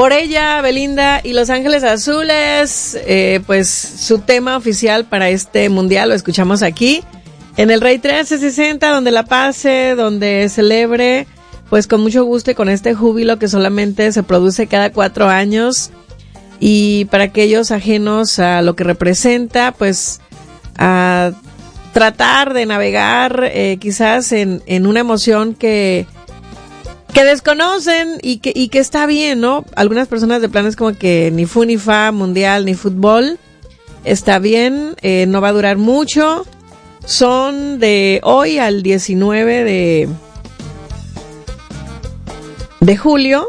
Por ella, Belinda y Los Ángeles Azules, pues su tema oficial para este mundial lo escuchamos aquí en el Rey 1360, donde la pase, donde celebre, pues con mucho gusto y con este júbilo que solamente se produce cada 4 años. Y para aquellos ajenos a lo que representa, pues a tratar de navegar quizás en una emoción que desconocen y que está bien, ¿no? Algunas personas de plano es como que ni fu ni fa, mundial ni fútbol, está bien, no va a durar mucho, son de hoy al 19 de julio,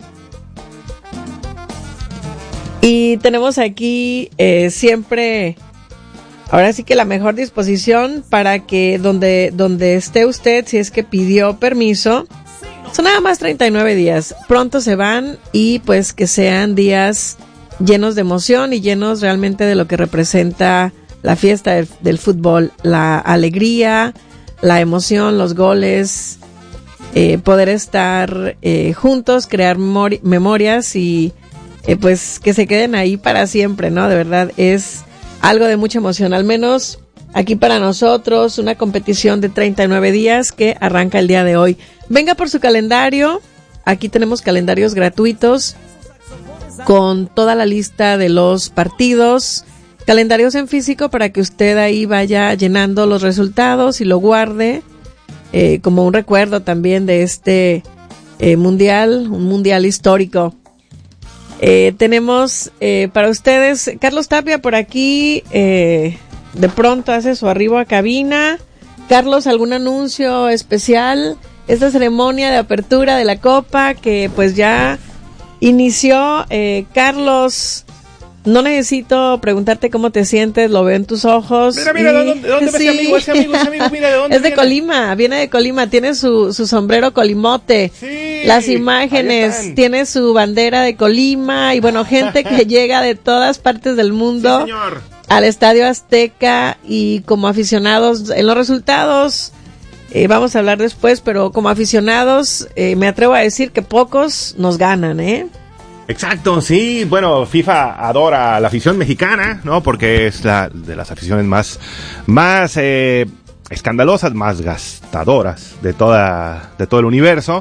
y tenemos aquí siempre, ahora sí que la mejor disposición para que donde esté usted, si es que pidió permiso. Son nada más 39 días, pronto se van y pues que sean días llenos de emoción y llenos realmente de lo que representa la fiesta del fútbol, la alegría, la emoción, los goles, poder estar juntos, crear memorias y pues que se queden ahí para siempre, ¿no? De verdad es algo de mucha emoción, al menos aquí para nosotros, una competición de 39 días que arranca el día de hoy. Venga por su calendario, aquí tenemos calendarios gratuitos con toda la lista de los partidos, calendarios en físico para que usted ahí vaya llenando los resultados y lo guarde como un recuerdo también de este mundial, un mundial histórico. Tenemos para ustedes, Carlos Tapia por aquí, de pronto hace su arribo a cabina. Carlos, ¿algún anuncio especial? Esta ceremonia de apertura de la Copa que pues ya inició. Carlos, no necesito preguntarte cómo te sientes, lo veo en tus ojos. Mira, ¿de dónde sí. ese amigo, mira, ¿de dónde es de viene? Colima, viene de Colima, tiene su sombrero colimote, Sí, las imágenes, tiene su bandera de Colima y bueno, gente que llega de todas partes del mundo. Sí, señor. Al Estadio Azteca y como aficionados en los resultados vamos a hablar después, pero como aficionados me atrevo a decir que pocos nos ganan, Exacto, sí, bueno, FIFA adora a la afición mexicana, ¿no? Porque es la de las aficiones más escandalosas, más gastadoras de todo el universo.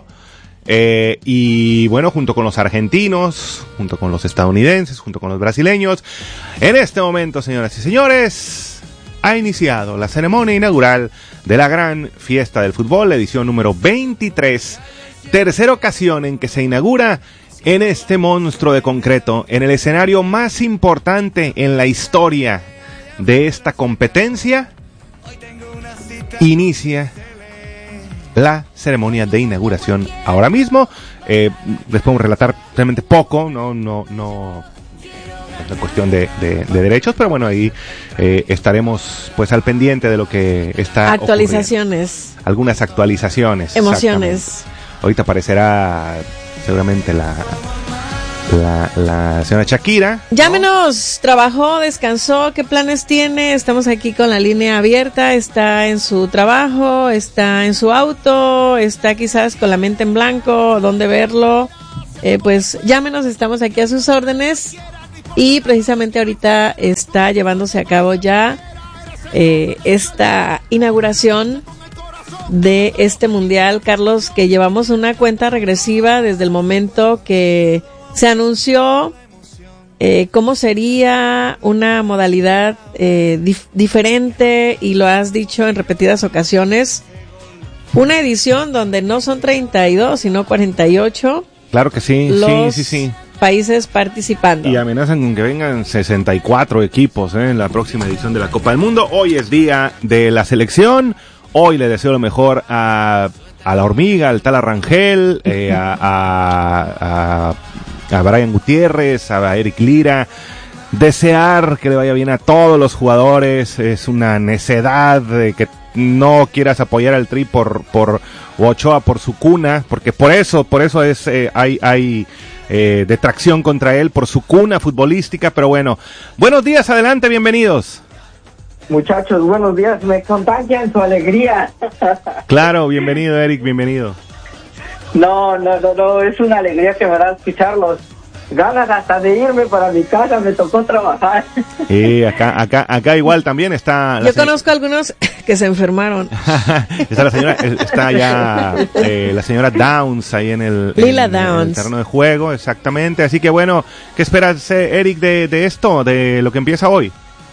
Y bueno, junto con los argentinos, junto con los estadounidenses, junto con los brasileños, en este momento, señoras y señores, ha iniciado la ceremonia inaugural de la gran fiesta del fútbol, edición número 23, tercera ocasión en que se inaugura en este monstruo de concreto, en el escenario más importante en la historia de esta competencia, inicia la ceremonia de inauguración ahora mismo. Les podemos relatar realmente poco, no es una cuestión de derechos, pero bueno, ahí estaremos pues al pendiente de lo que está actualizaciones ocurriendo. Algunas actualizaciones, emociones. Ahorita aparecerá seguramente la señora Shakira, ¿no? Llámenos, trabajó, descansó, ¿qué planes tiene? Estamos aquí con la línea abierta, está en su trabajo, está en su auto, está quizás con la mente en blanco, ¿dónde verlo? Pues llámenos, estamos aquí a sus órdenes y precisamente ahorita está llevándose a cabo ya esta inauguración de este mundial, Carlos, que llevamos una cuenta regresiva desde el momento que se anunció cómo sería una modalidad diferente, y lo has dicho en repetidas ocasiones, una edición donde no son 32 sino 48. Claro que sí, sí. Países participando. Y amenazan con que vengan 64 equipos en la próxima edición de la Copa del Mundo. Hoy es día de la selección. Hoy le deseo lo mejor a la hormiga, al Tala Rangel, a Brian Gutiérrez, a Eric Lira. Desear que le vaya bien a todos los jugadores. Es una necedad que no quieras apoyar al Tri por Ochoa, por su cuna, porque por eso es hay detracción contra él, por su cuna futbolística. Pero bueno, buenos días, adelante, bienvenidos. Muchachos, buenos días, me contagian su alegría. Claro, bienvenido, Eric, bienvenido. No, es una alegría que me da escucharlos. ganas hasta de irme para mi casa, me tocó trabajar. Y acá igual también está... Yo conozco algunos que se enfermaron. Está ya la señora Downs ahí en el terreno de juego, exactamente. Así que bueno, ¿qué esperas, Eric, de esto, de lo que empieza hoy?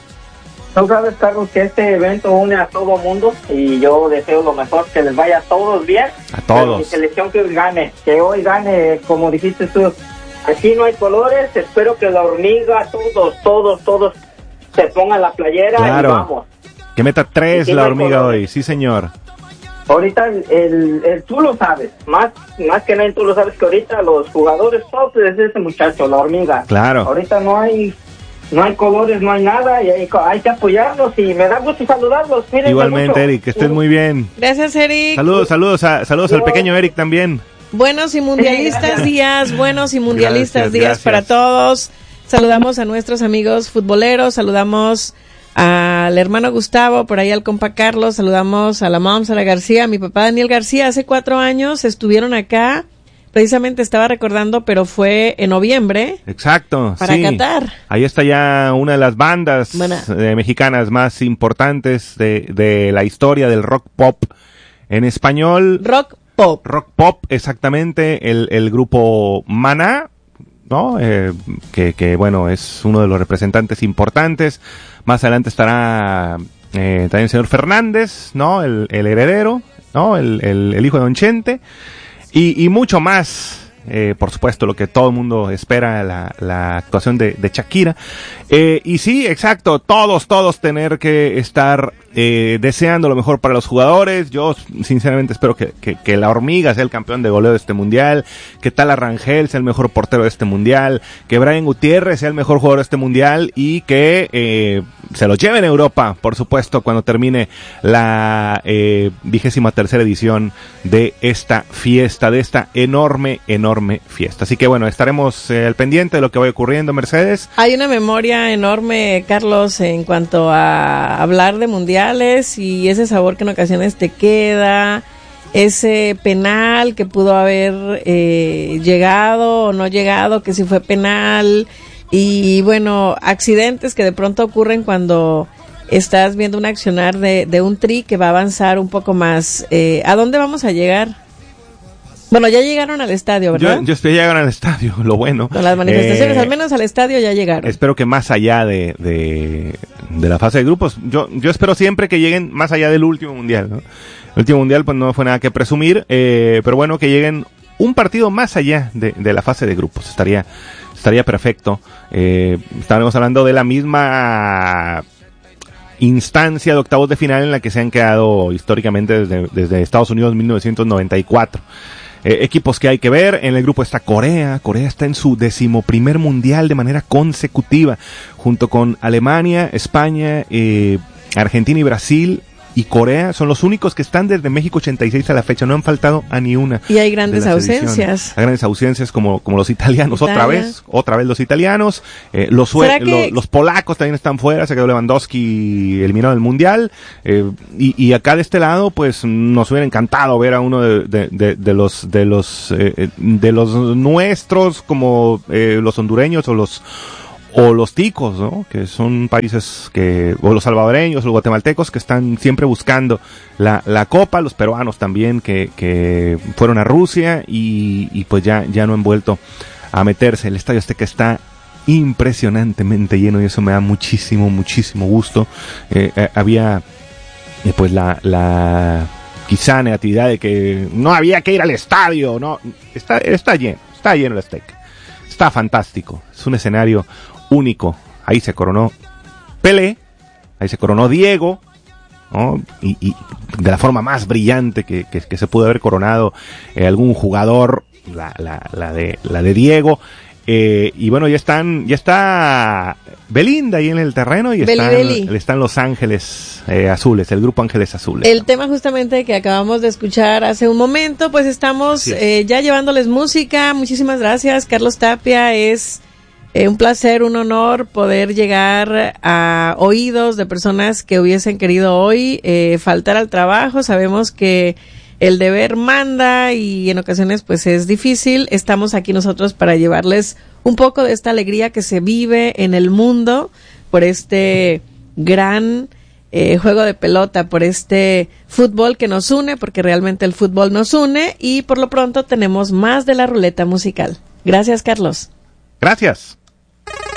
No sabes, Carlos, que este evento une a todo mundo y yo deseo lo mejor, que les vaya a todos bien. A todos. Mi selección que hoy gane, como dijiste tú. Aquí no hay colores, espero que la hormiga, todos se pongan la playera. Claro. Y vamos. Que meta 3 la hormiga hoy, sí señor. Ahorita tú lo sabes, más que nadie tú lo sabes, que ahorita los jugadores top es ese muchacho, la hormiga. Claro. Ahorita no hay colores, no hay nada, y hay que apoyarlos, y me da gusto saludarlos. Cuídense igualmente mucho. Eric, que estés muy bien. Gracias, Eric. Saludos al pequeño Eric también. Buenos y mundialistas días Gracias. Para todos. Saludamos a nuestros amigos futboleros, saludamos al hermano Gustavo, por ahí al compa Carlos, saludamos a la mom Sara García, a mi papá Daniel García. Hace 4 años estuvieron acá, precisamente estaba recordando, pero fue en noviembre. Exacto, para Qatar. Ahí está ya una de las bandas mexicanas más importantes de la historia del rock pop en español. Rock pop, exactamente, el grupo Maná, ¿no? Que bueno, es uno de los representantes importantes. Más adelante estará también el señor Fernández, ¿no? El heredero, ¿no? El hijo de Don Chente, y mucho más. Por supuesto, lo que todo el mundo espera, la actuación de Shakira. Y sí, exacto, todos tener que estar deseando lo mejor para los jugadores. Yo sinceramente espero que la hormiga sea el campeón de goleo de este mundial, que Tala Rangel sea el mejor portero de este mundial, que Brian Gutiérrez sea el mejor jugador de este mundial, y que se lo lleven a Europa, por supuesto, cuando termine la 23ª edición de esta fiesta, de esta enorme fiesta. Así que bueno, estaremos al pendiente de lo que vaya ocurriendo, Mercedes. Hay una memoria enorme, Carlos, en cuanto a hablar de mundiales y ese sabor que en ocasiones te queda, ese penal que pudo haber llegado o no llegado, que si fue penal, y bueno, accidentes que de pronto ocurren cuando estás viendo un accionar de un tri que va a avanzar un poco más. ¿A dónde vamos a llegar? Bueno, ya llegaron al estadio, ¿verdad? Yo llegaron al estadio, lo bueno. Con las manifestaciones, al menos al estadio ya llegaron. Espero que más allá de la fase de grupos, yo espero siempre que lleguen más allá del último mundial, ¿no? El último mundial pues no fue nada que presumir, pero bueno, que lleguen un partido más allá de la fase de grupos, estaría perfecto. Estaremos hablando de la misma instancia de octavos de final en la que se han quedado históricamente desde Estados Unidos en 1994. Equipos que hay que ver. En el grupo está Corea está en su 11º mundial de manera consecutiva, junto con Alemania, España, Argentina y Brasil. Y Corea son los únicos que están desde México 86 a la fecha, no han faltado a ni una. Y hay grandes ausencias. Hay grandes ausencias como los italianos, otra vez los italianos, los polacos también están fuera, se quedó Lewandowski eliminado del mundial, y acá de este lado pues nos hubiera encantado ver a uno de los nuestros, como los hondureños o los ticos, ¿no? Que son países o los salvadoreños, los guatemaltecos, que están siempre buscando la copa, los peruanos también, que fueron a Rusia y pues ya no han vuelto a meterse. El Estadio Azteca está impresionantemente lleno y eso me da muchísimo gusto. Había pues la quizá negatividad de que no había que ir al estadio, no, está lleno el Azteca. Está fantástico, es un escenario único. Ahí se coronó Pelé, ahí se coronó Diego, ¿no? Y de la forma más brillante que se pudo haber coronado algún jugador, la de Diego. Y bueno, ya está Belinda ahí en el terreno y están Los Ángeles Azules, el grupo Ángeles Azules. El tema justamente que acabamos de escuchar hace un momento, pues estamos ya llevándoles música. Muchísimas gracias, Carlos Tapia. Es un placer, un honor poder llegar a oídos de personas que hubiesen querido hoy faltar al trabajo. Sabemos que el deber manda y en ocasiones pues es difícil. Estamos aquí nosotros para llevarles un poco de esta alegría que se vive en el mundo por este gran juego de pelota, por este fútbol que nos une, porque realmente el fútbol nos une, y por lo pronto tenemos más de la ruleta musical. Gracias, Carlos. Gracias.